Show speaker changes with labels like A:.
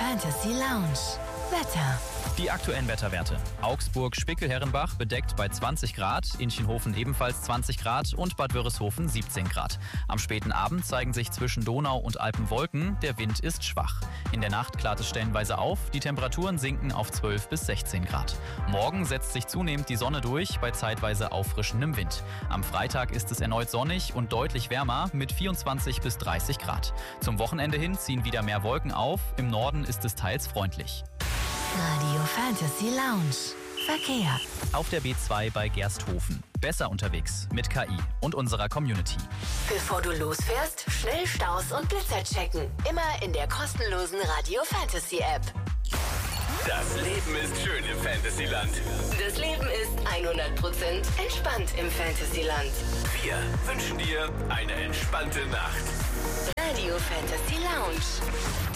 A: Fantasy Lounge. Wetter.
B: Die aktuellen Wetterwerte. Augsburg, Spickel-Herrenbach bedeckt bei 20 Grad, Inchenhofen ebenfalls 20 Grad und Bad Wörishofen 17 Grad. Am späten Abend zeigen sich zwischen Donau und Alpen Wolken, der Wind ist schwach. In der Nacht klart es stellenweise auf, die Temperaturen sinken auf 12 bis 16 Grad. Morgen setzt sich zunehmend die Sonne durch bei zeitweise auffrischendem Wind. Am Freitag ist es erneut sonnig und deutlich wärmer mit 24 bis 30 Grad. Zum Wochenende hin ziehen wieder mehr Wolken auf, im Norden ist es teils freundlich.
A: Radio Fantasy Lounge. Verkehr.
B: Auf der B2 bei Gersthofen. Besser unterwegs mit KI und unserer Community.
A: Bevor du losfährst, schnell Staus und Blitzer checken. Immer in der kostenlosen Radio Fantasy App.
C: Das Leben ist schön im Fantasyland.
A: Das Leben ist 100% entspannt im Fantasyland.
C: Wir wünschen dir eine entspannte Nacht.
A: Radio Fantasy Lounge.